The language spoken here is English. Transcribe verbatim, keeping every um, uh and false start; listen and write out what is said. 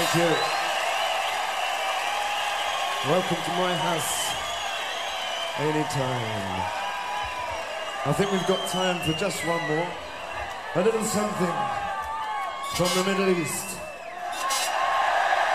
Thank you. Welcome to my house. Anytime. I think we've got time for just one more. A little something from the Middle East.